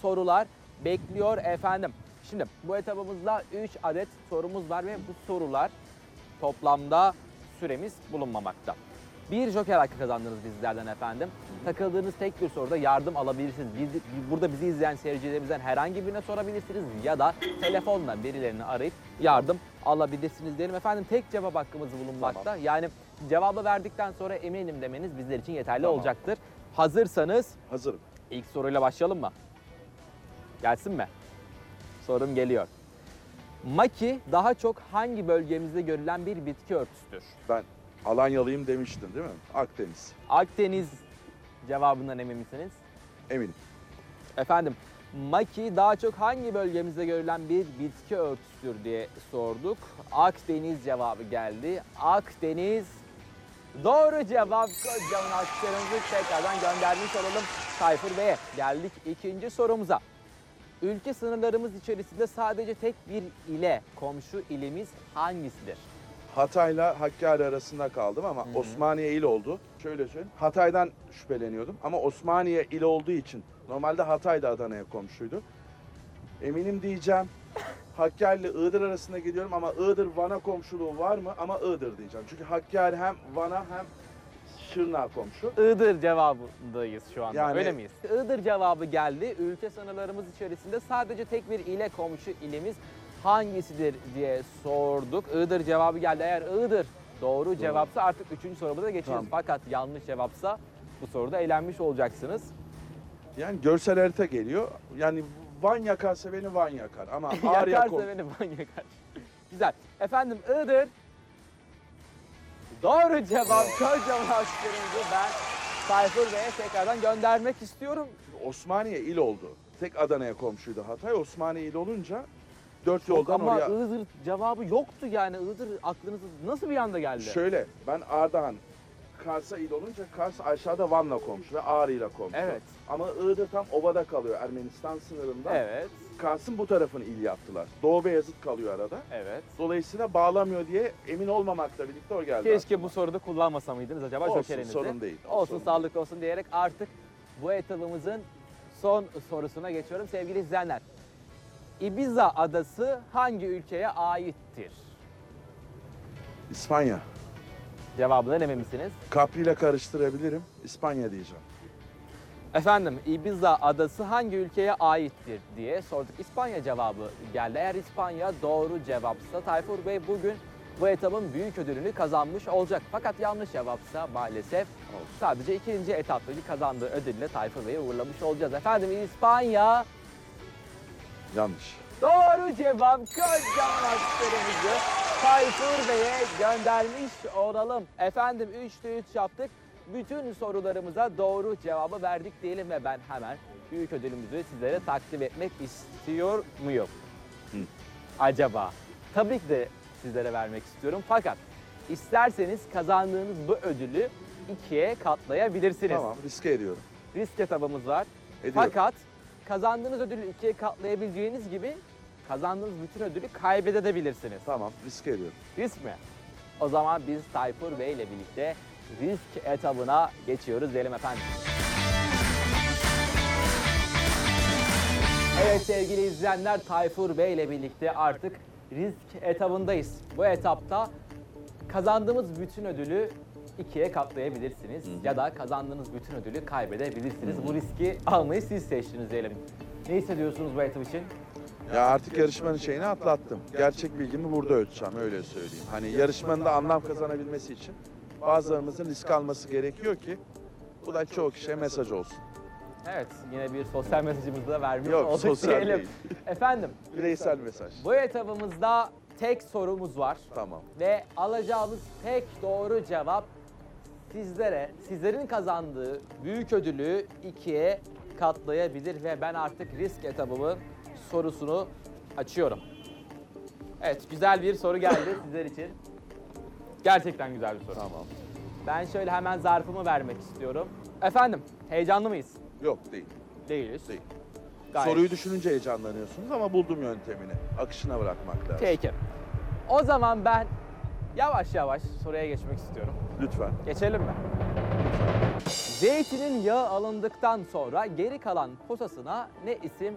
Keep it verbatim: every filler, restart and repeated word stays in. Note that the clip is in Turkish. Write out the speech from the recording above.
sorular bekliyor efendim. Şimdi bu etabımızda üç adet sorumuz var ve bu sorular toplamda süremiz bulunmamakta. Bir joker hakkı kazandınız bizlerden efendim. Takıldığınız tek bir soruda yardım alabilirsiniz. Biz, burada bizi izleyen seyircilerimizden herhangi birine sorabilirsiniz ya da telefonla birilerini arayıp yardım alabilirsiniz diyelim. Efendim tek cevap hakkımız bulunmakta. Tamam. Yani cevabı verdikten sonra eminim demeniz bizler için yeterli Tamam. olacaktır. Hazırsanız Hazırım. ilk soruyla başlayalım mı? Gelsin mi? Sorum geliyor. Maki daha çok hangi bölgemizde görülen bir bitki örtüsüdür? Ben Alanyalıyım demiştin değil mi? Akdeniz. Akdeniz cevabından emin misiniz? Eminim. Efendim, maki daha çok hangi bölgemizde görülen bir bitki örtüsüdür diye sorduk. Akdeniz cevabı geldi. Akdeniz doğru cevap. Kocaman alkışlarımızı tekrardan göndermiş olalım Tayfur Bey'e. Geldik ikinci sorumuza. Ülke sınırlarımız içerisinde sadece tek bir ile komşu ilimiz hangisidir? Hatay'la Hakkari arasında kaldım ama Hı hı. Osmaniye il oldu. Şöyle söyleyeyim. Hatay'dan şüpheleniyordum ama Osmaniye il olduğu için normalde Hatay da Adana'ya komşuydu. Eminim diyeceğim. Hakkari ile Iğdır arasında gidiyorum ama Iğdır Van'a komşuluğu var mı? Ama Iğdır diyeceğim. Çünkü Hakkari hem Van'a hem Şırnak'a komşu. Iğdır cevabındayız şu anda. Yani- Öyle miyiz? Iğdır cevabı geldi. Ülke sınırlarımız içerisinde sadece tek bir ile komşu ilimiz hangisidir diye sorduk. Iğdır cevabı geldi. Eğer Iğdır doğru cevapsa artık üçüncü sorumuza geçiyoruz. Tamam. Fakat yanlış cevapsa bu soruda eğlenmiş olacaksınız. Yani görsel harita geliyor. Yani Van yakarsa beni Van yakar ama Ağrı'ya Yakarsa kom- beni Van yakar. Güzel. Efendim Iğdır doğru cevap. Kocaman alkışlarımızı ben Tayfur Bey'e tekrardan göndermek istiyorum. Osmaniye il oldu. Tek Adana'ya komşuydu Hatay. Osmaniye il olunca dört yoldan Ama oraya... Iğdır cevabı yoktu yani. Iğdır aklınıza nasıl bir anda geldi? Şöyle, ben Ardahan, Kars'a il olunca Kars aşağıda Van'la komşu ve Ağrı'yla komşu. Evet. Ama Iğdır tam ovada kalıyor Ermenistan sınırında. Evet. Kars'ın bu tarafını il yaptılar. Doğu Beyazıt kalıyor arada. Evet. Dolayısıyla bağlamıyor diye emin olmamakla birlikte o geldi. Keşke bu soruda kullanmasa mıydınız acaba Olsun, jokerinizi? sorun değil. Olsun, Sorun sağlık olsun diyerek artık bu etabımızın son sorusuna geçiyorum sevgili izleyenler. Ibiza adası hangi ülkeye aittir? İspanya. Cevabından emin misiniz? Capri ile karıştırabilirim. İspanya diyeceğim. Efendim Ibiza adası hangi ülkeye aittir diye sorduk. İspanya cevabı geldi. Eğer İspanya doğru cevapsa Tayfur Bey bugün bu etabın büyük ödülünü kazanmış olacak. Fakat yanlış cevapsa maalesef sadece ikinci etaptaki kazandığı ödülle Tayfur Bey'i uğurlamış olacağız. Efendim İspanya Yanlış. doğru cevap. Kocaman alkışlarımızı Tayfur Bey'e göndermiş olalım. Efendim üçte üç yaptık. Bütün sorularımıza doğru cevabı verdik diyelim ve ben hemen büyük ödülümüzü sizlere takdim etmek istiyor muyum? Hı. Acaba? Tabii ki de sizlere vermek istiyorum fakat isterseniz kazandığınız bu ödülü ikiye katlayabilirsiniz. Tamam, riske ediyorum. Risk etabımız var. Ediyorum. Fakat kazandığınız ödülü ikiye katlayabileceğiniz gibi kazandığınız bütün ödülü kaybedebilirsiniz. Tamam, riske ediyorum. Risk mi? O zaman biz Tayfur Bey ile birlikte risk etabına geçiyoruz diyelim efendim. Evet sevgili izleyenler, Tayfur Bey ile birlikte artık risk etabındayız. Bu etapta kazandığımız bütün ödülü ikiye katlayabilirsiniz ya da kazandığınız bütün ödülü kaybedebilirsiniz. Bu riski almayı siz seçtiniz diyelim. Ne hissediyorsunuz bu etap için? Ya artık yarışmanın şeyini atlattım. Gerçek bilgimi burada ölçeceğim, öyle söyleyeyim. Hani yarışmanın da anlam kazanabilmesi için bazılarımızın risk alması gerekiyor ki bu da çoğu kişiye mesaj olsun. Evet, yine bir sosyal mesajımızı da vermiş Yok, olduk sosyal diyelim. değil. Efendim, Bireysel mesaj. bu etabımızda tek sorumuz var. Tamam. Ve alacağımız tek doğru cevap sizlere, sizlerin kazandığı büyük ödülü ikiye katlayabilir ve ben artık risk etabımın sorusunu açıyorum. Evet, güzel bir soru geldi sizler için. Gerçekten güzel bir soru. Tamam. Ben şöyle hemen zarfımı vermek istiyorum. Efendim, heyecanlı mıyız? Yok değil. Değiliz. Değil. Gayet. Soruyu düşününce heyecanlanıyorsunuz ama buldum yöntemini. Akışına bırakmak lazım. Peki. O zaman ben yavaş yavaş soruya geçmek istiyorum. Lütfen. Geçelim mi? Zeytinin yağı alındıktan sonra geri kalan posasına ne isim